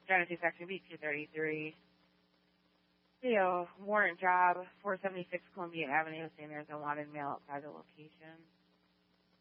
Genesee Section B233. Warrant job, 476 Columbia Avenue, saying there's a wanted male outside the location.